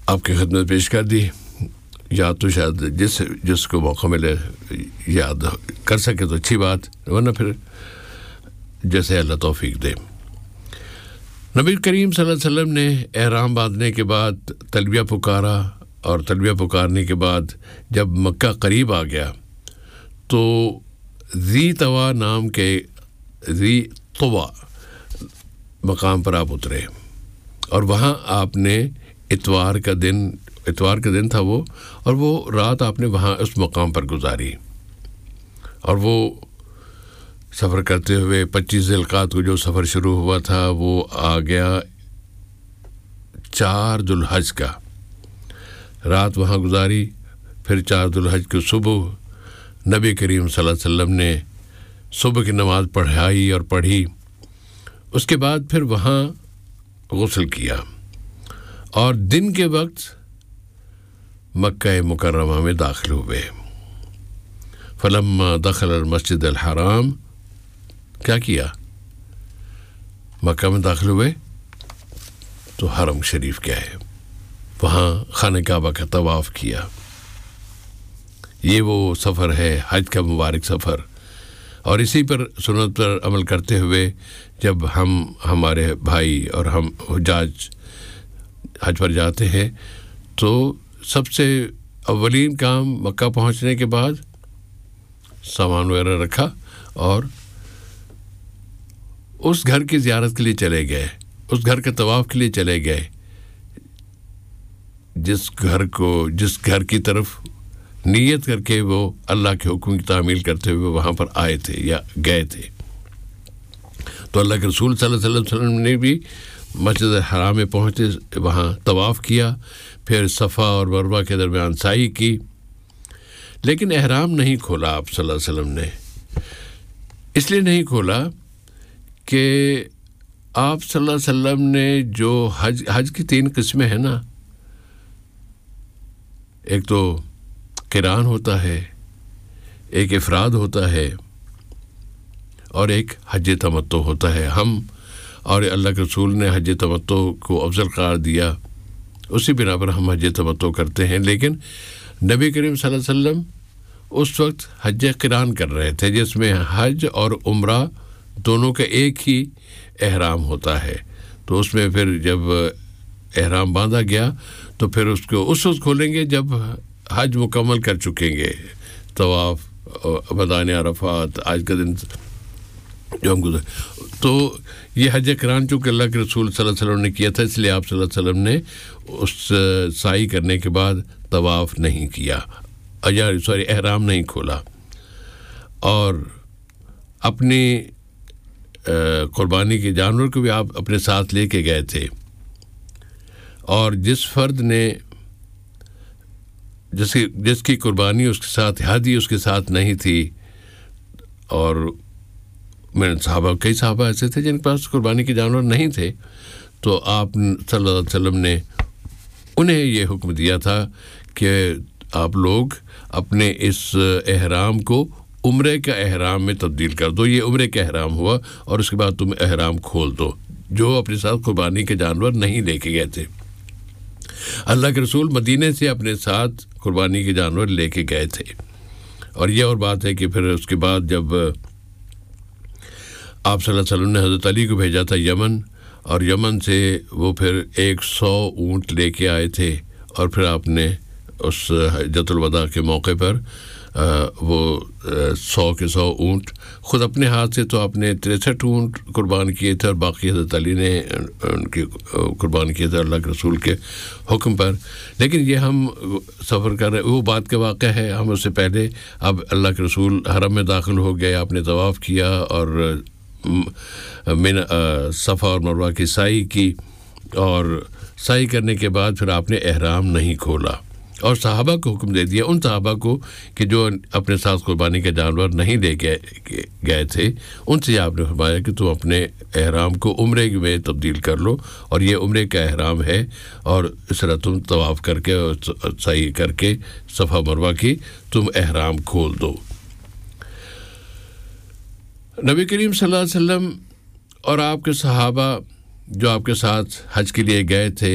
آپ کی خدمت پیش کر دی. یا تو شاید جس کو موقع ملے یاد کر سکے تو اچھی بات، ورنہ پھر جیسے اللہ توفیق دے. نبی کریم صلی اللہ علیہ وسلم نے احرام باندھنے کے بعد تلبیہ پکارا، اور تلبیہ پکارنے کے بعد جب مکہ قریب آ گیا تو ذی طوا نام کے ذی طوا مقام پر آپ اترے، اور وہاں آپ نے اتوار کا دن تھا وہ، اور وہ رات آپ نے وہاں اس مقام پر گزاری. اور وہ سفر کرتے ہوئے 25 ذی القعدہ کو جو سفر شروع ہوا تھا وہ آ گیا 4 ذو الحج کا. رات وہاں گزاری، پھر 4 ذو الحج کی صبح نبی کریم صلی اللہ علیہ وسلم نے صبح کی نماز پڑھائی اور پڑھی. اس کے بعد پھر وہاں غسل کیا، اور دن کے وقت مکہ مکرمہ میں داخل ہوئے. فلما دخل المسجد الحرام، کیا کیا؟ مکہ میں داخل ہوئے تو حرم شریف کیا ہے، وہاں خانہ کعبہ کا طواف کیا. یہ وہ سفر ہے حج کا مبارک سفر. اور اسی پر سنت پر عمل کرتے ہوئے جب ہمارے بھائی اور ہم حجاج حج پر جاتے ہیں تو سب سے اولین کام مکہ پہنچنے کے بعد سامان وغیرہ رکھا اور اس گھر کی زیارت کے لیے چلے گئے، اس گھر کے طواف کے لیے چلے گئے جس گھر کی طرف نیت کر کے وہ اللہ کے حکم کی تعمیل کرتے ہوئے وہاں پر آئے تھے یا گئے تھے. تو اللہ کے رسول صلی اللہ علیہ وسلم نے بھی مسجد الحرام میں پہنچے، وہاں طواف کیا، پھر صفا اور مروہ کے درمیان سعی کی، لیکن احرام نہیں کھولا آپ صلی اللہ علیہ وسلم نے. اس لیے نہیں کھولا کہ آپ صلی اللہ علیہ وسلم نے جو حج کی 3 قسمیں ہیں نا، ایک تو قران ہوتا ہے، ایک افراد ہوتا ہے، اور ایک حج تمتع ہوتا ہے. ہم اور اللہ کے رسول نے حج تمتع کو افضل قرار دیا، اسی بنا پر ہم حج تمتع کرتے ہیں. لیکن نبی کریم صلی اللہ علیہ وسلم اس وقت حج قران کر رہے تھے، جس میں حج اور عمرہ دونوں کا ایک ہی احرام ہوتا ہے. تو اس میں پھر جب احرام باندھا گیا تو پھر اس کو اس وقت کھولیں گے جب حج مکمل کر چکیں گے، طواف، میدان عرفات، آج کا دن جو ہم گزر. تو یہ حج قران چونکہ اللہ کے رسول صلی اللہ علیہ وسلم نے کیا تھا، اس لیے آپ صلی اللہ علیہ وسلم نے اس سعی کرنے کے بعد طواف نہیں کیا، احرام نہیں کھولا، اور اپنی قربانی کے جانور کو بھی آپ اپنے ساتھ لے کے گئے تھے. اور جس فرد نے جس کی قربانی اس کے ساتھ ہدی اس کے ساتھ نہیں تھی، اور کئی صحابہ ایسے تھے جن کے پاس قربانی کے جانور نہیں تھے، تو آپ صلی اللہ علیہ وسلم نے انہیں یہ حکم دیا تھا کہ آپ لوگ اپنے اس احرام کو عمرے کا احرام میں تبدیل کر دو. یہ عمرے کا احرام ہوا، اور اس کے بعد تم احرام کھول دو جو اپنے ساتھ قربانی کے جانور نہیں لے کے گئے تھے. اللہ کے رسول مدینے سے اپنے ساتھ قربانی کے جانور لے کے گئے تھے. اور یہ اور بات ہے کہ پھر اس کے بعد جب آپ صلی اللہ علیہ وسلم نے حضرت علی کو بھیجا تھا یمن، اور یمن سے وہ پھر 100 اونٹ لے کے آئے تھے، اور پھر آپ نے اس حجۃ الوداع کے موقع پر وہ 100 کے 100 اونٹ خود اپنے ہاتھ سے تو آپ نے 63 اونٹ قربان کیے تھے، اور باقی حضرت علی نے ان کی قربان کیے تھے اللہ کے رسول کے حکم پر. لیکن یہ ہم سفر کر رہے وہ بات کا واقعہ ہے. ہم اس سے پہلے اب اللہ کے رسول حرم میں داخل ہو گئے، آپ نے طواف کیا اور صفا اور مروہ کی سعی کی، اور سعی کرنے کے بعد پھر آپ نے احرام نہیں کھولا، اور صحابہ کو حکم دے دیا، ان صحابہ کو کہ جو اپنے ساتھ قربانی کے جانور نہیں لے گئے تھے، ان سے آپ نے فرمایا کہ تم اپنے احرام کو عمرے میں تبدیل کر لو، اور یہ عمرے کا احرام ہے، اور اس طرح تم طواف کر کے اور سعی کر کے صفا مروہ کی تم احرام کھول دو. نبی کریم صلی اللہ علیہ وسلم اور آپ کے صحابہ جو آپ کے ساتھ حج کے لیے گئے تھے،